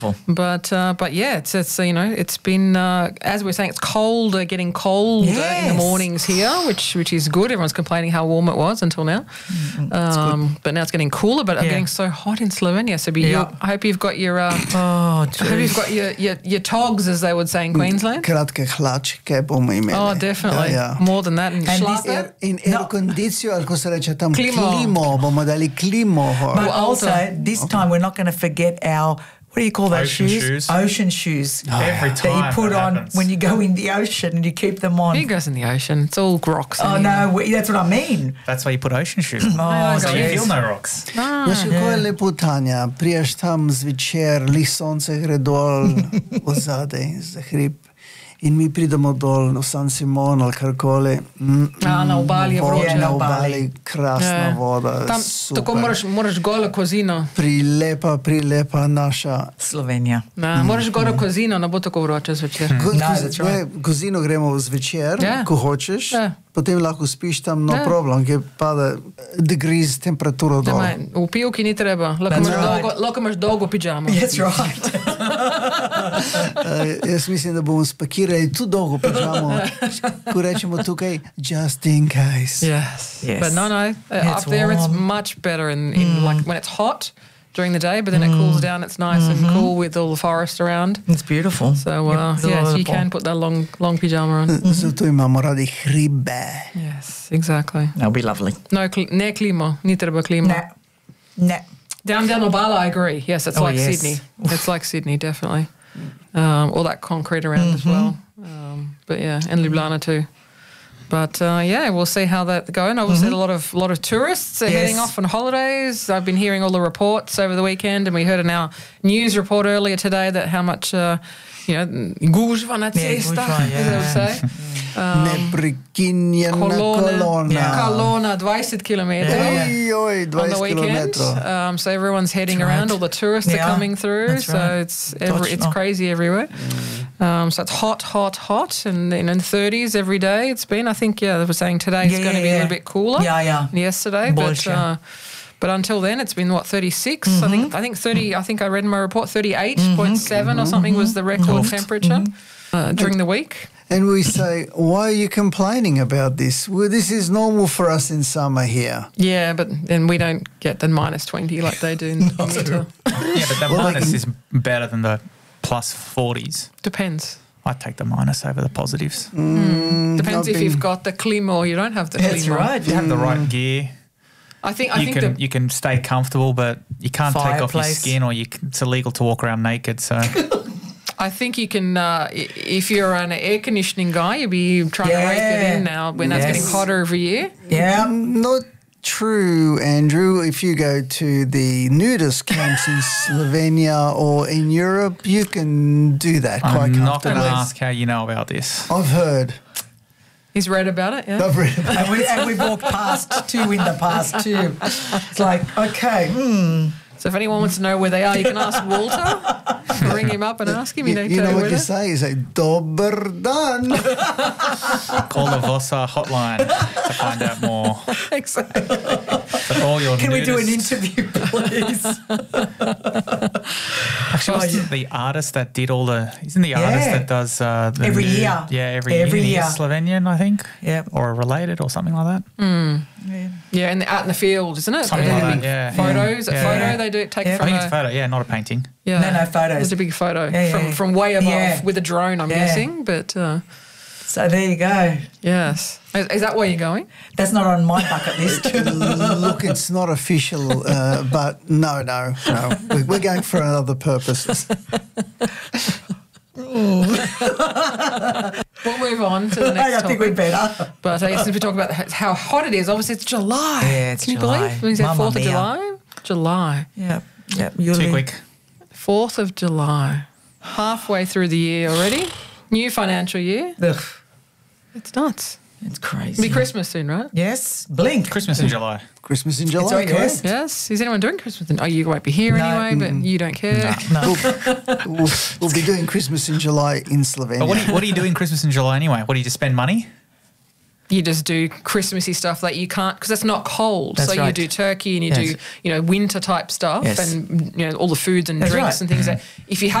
But yeah, it's it's been as we're saying, it's cold, getting colder in the mornings here, which is good. Everyone's complaining how warm it was until now, but now it's getting cooler. But getting so hot in Slovenia. So I hope you've got your your togs, as they would say in Queensland. Kratke hlačke bomo imeli. Oh, definitely. More than that. In air conditio, ali ko se reče tam, klimo bomo dali klimo. But also, this time we're not going to forget our, what do you call those shoes? Ocean shoes. Every time that you put on happens. when you go in the ocean and you keep them on. Who goes in the ocean? It's all rocks. Oh, no, that's what I mean. That's why you put ocean shoes on. So you feel no rocks. Veš, kako je lepo, Tanja, priješ tam zvečer, lih sonce gre dol, ozadej, za hrib. In mi pridemo dol v San Simon ali karkoli. Na obali je vroče. Na obali, krasna voda, tam, super. Tako moraš golo kozino. Prilepa naša. Slovenija. Moraš golo kozino, ne bo tako vroče zvečer. Kozino gremo zvečer, ko hočeš, potem lahko spiš tam, no problem, ki pada degrees temperaturo dol. V pivki ni treba, lahko imaš dolgo pidžamo. That's right. Jaz mislim, da bomo spakirali tu dolgo pidžamo, ko rečemo tukaj, just in case. Yes. But no, up there it's much better in like when it's hot during the day, but then it cools down, it's nice and cool with all the forest around. It's beautiful. So yes, you can put that long pyjama on. Zato imamo radi hribe. Yes, exactly. That'll be lovely. No, ne klimo, ni treba klimo. No. Down Obala, I agree. Yes, it's like Sydney. It's like Sydney, definitely. All that concrete around as well. But yeah, and Ljubljana too. But we'll see how that's going. Obviously, a lot of tourists are heading off on holidays. I've been hearing all the reports over the weekend, and we heard in our news report earlier today that how much gužva na cesta, as they would say. Neprekinjena kolona, 20 kilometres on the weekend. So everyone's heading around. All the tourists are coming through. So it's crazy everywhere. So it's hot, and in the 30s every day it's been. I think they were saying today it's going to be a little bit cooler than yesterday. But until then it's been 36. I think 30. I think I read in my report 38.7 or something was the record temperature during the week. And we say, why are you complaining about this? Well, this is normal for us in summer here. Yeah, but then we don't get the minus 20 like they do in winter. Yeah, but the minus is better than the plus 40s. Depends. I take the minus over the positives. Depends if you've got the klimo or you don't have the klimo. That's right. If you have the right gear, you can stay comfortable, but you can't take off your skin, or it's illegal to walk around naked. So I think you can, if you're an air conditioning guy, you'll be trying to rake it in now when that's getting hotter every year. Yeah. Not true, Andrew. If you go to the nudist camps in Slovenia or in Europe, you can do that quite comfortably. I'm not going to ask how you know about this. I've heard. He's read about it, yeah. I've read about it. And we've walked past two in the past too. It's like, okay, So if anyone wants to know where they are, you can ask Walter. Ring him up and ask him. You know what you say? You say, Dober dan. Call the Vossa hotline to find out more. Exactly. For all your can we do an nudists. interview, please? Actually, wasn't the artist that did all the... Isn't the artist that does... the every year. Yeah, every year. He's Slovenian, I think. Yeah. Or related or something like that. Yeah, and out in the field, isn't it? Something like that, yeah. Photos. A photo they do take from I think it's a photo, not a painting. Yeah. No, photos. There's a big photo from way above with a drone, I'm guessing. But so there you go. Yes. Is that where you're going? That's not on my bucket list. Look, it's not official, but no. We're going for other purposes. We'll move on to the next topic. I think we'd better. But since we talk about how hot it is, obviously it's July. Yeah, it's Can you July. believe? We said Mamma 4th of mia. July? July. Yep. Too quick. 4th of July. Halfway through the year already. New financial year. Ugh, It's nuts. it's crazy. It'll be Christmas soon, right? Yes, blink. Christmas in July. Christmas in July, It's all correct? Yes. Is anyone doing Christmas? You won't be here No. anyway, but you don't care. No. We'll be doing Christmas in July in Slovenia. But what do you do in Christmas in July anyway? What do you just spend money? you just do Christmassy stuff that you can't, because it's not cold. That's right. You do turkey and you do, winter type stuff and, all the foods and drinks and things that if you